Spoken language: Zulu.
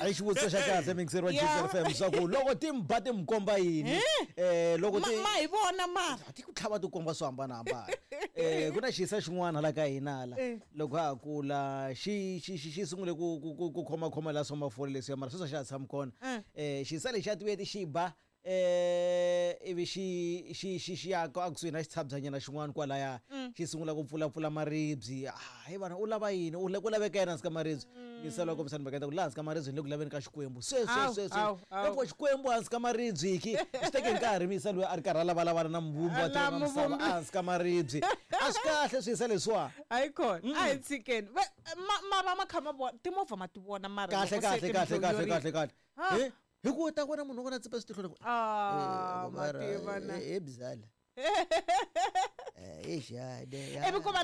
ayixivutisa xa kahle mingiseriwa Jizz FM swa ku loko timba timkomba yini loko ma hi vona mara ti ku tlhava tikomba swo hambanahambana ku na xisa xin'wana la ka hina la loko ha kula xi sungule ku khoma la swa mafole leswi mara sweswo xa tshama kona xisa lexi a tivuye ti xiba ivi xi ya ka kusuhi na xitshabuzanyana xin'wana kwalaya xi sungula ku pfula maribye hi vana u lava yini ku laveka yena hansi ka maribye yisa loko misani baketa ku la hansi ka maribye ni le ku laveni ka xikwembu loko xikwembu hansi ka maribye ki swi teke nkarhi misa loyi a ri karhi a lavalavana na muvumbi wa tona misava hansi ka maribye a swi kahle swi yisa leswiwa hayi khona a hi tshikeni mara ma kha ma vona timovha ma ti vona mara kahle hi ku ta vona munhu vona tsipa switihlo loko mativa na ebzala exade ivi ku va